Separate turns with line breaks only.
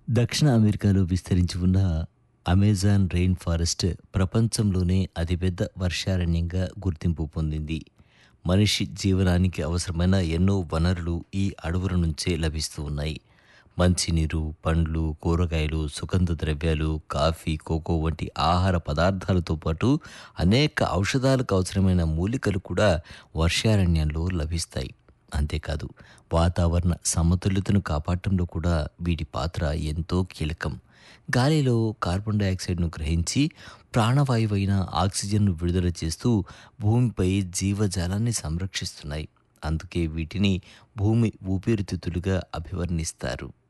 దక్షిణ అమెరికాలో విస్తరించి ఉన్న అమెజాన్ రెయిన్ ఫారెస్ట్ ప్రపంచంలోనే అతిపెద్ద వర్షారణ్యంగా గుర్తింపు పొందింది. మనిషి జీవనానికి అవసరమైన ఎన్నో వనరులు ఈ అడవుల నుంచే లభిస్తూ ఉన్నాయి. మంచినీరు, పండ్లు, కూరగాయలు, సుగంధ ద్రవ్యాలు, కాఫీ, కోకో వంటి ఆహార పదార్థాలతో పాటు అనేక ఔషధాలకు అవసరమైన మూలికలు కూడా వర్షారణ్యంలో లభిస్తాయి. అంతేకాదు, వాతావరణ సమతుల్యతను కాపాడటంలో కూడా వీటి పాత్ర ఎంతో కీలకం. గాలిలో కార్బన్ డయాక్సైడ్ను గ్రహించి ప్రాణవాయువైన ఆక్సిజన్ను విడుదల చేస్తూ భూమిపై జీవజాలాన్ని సంరక్షిస్తున్నాయి. అందుకే వీటిని భూమి ఊపిరితిత్తులుగా అభివర్ణిస్తారు.